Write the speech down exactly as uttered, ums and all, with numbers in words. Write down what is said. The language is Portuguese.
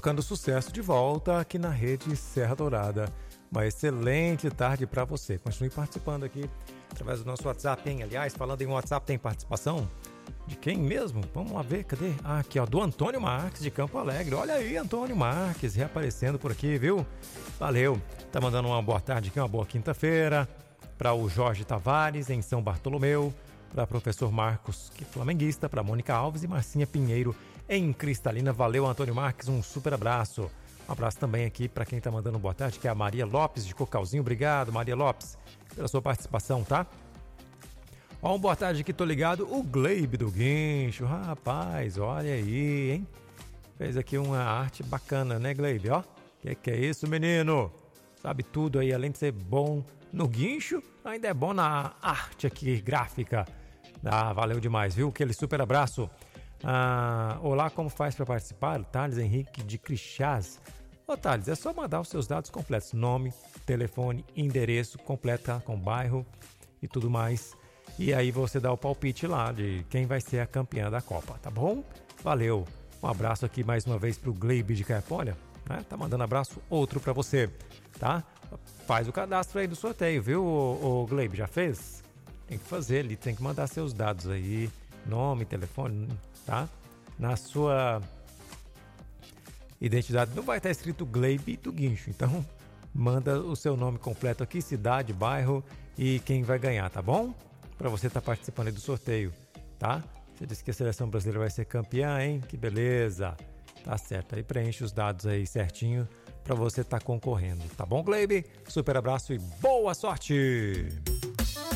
tocando sucesso de volta aqui na Rede Serra Dourada. Uma excelente tarde para você. Continue participando aqui através do nosso WhatsApp, hein? Aliás, falando em WhatsApp, tem participação de quem mesmo? Vamos lá ver, cadê? Ah, aqui, ó, do Antônio Marques de Campo Alegre. Olha aí, Antônio Marques reaparecendo por aqui, viu? Valeu. Tá mandando uma boa tarde aqui, uma boa quinta-feira para o Jorge Tavares em São Bartolomeu, para professor Marcos, que é flamenguista, para Mônica Alves e Marcinha Pinheiro em Cristalina. Valeu, Antônio Marques, um super abraço. Um abraço também aqui para quem tá mandando boa tarde, que é a Maria Lopes de Cocalzinho. Obrigado, Maria Lopes, pela sua participação, tá? Ó, um boa tarde aqui, tô ligado, o Gleibe do Guincho. Rapaz, olha aí, hein? Fez aqui uma arte bacana, né, Gleibe? Ó, que que é isso, menino? Sabe tudo aí, além de ser bom no guincho, ainda é bom na arte aqui, gráfica. Ah, valeu demais, viu? Aquele super abraço. Ah, olá, como faz para participar? Thales Henrique de Crixás. Ô Thales, é só mandar os seus dados completos, nome, telefone, endereço, completa com bairro e tudo mais. E aí você dá o palpite lá de quem vai ser a campeã da Copa, tá bom? Valeu. Um abraço aqui mais uma vez pro Gleibe de Caipolha, né? Tá mandando abraço, outro para você, tá? Faz o cadastro aí do sorteio, viu, o, o Gleibe? Já fez? Tem que fazer ali, tem que mandar seus dados aí, nome, telefone, tá? Na sua identidade não vai estar escrito Gleibe do Guincho, então manda o seu nome completo aqui, cidade, bairro e quem vai ganhar, tá bom? Para você estar participando aí do sorteio, tá? Você disse que a seleção brasileira vai ser campeã, hein? Que beleza! Tá certo, aí preenche os dados aí certinho para você estar concorrendo, tá bom, Gleibe? Super abraço e boa sorte!